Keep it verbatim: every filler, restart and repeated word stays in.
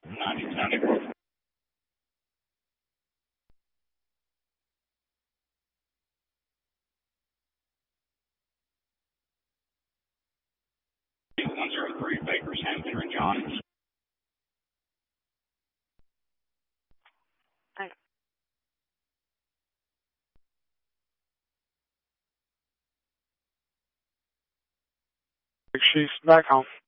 ninety seventy. one zero three, Baker's Hampton and John. She's back home.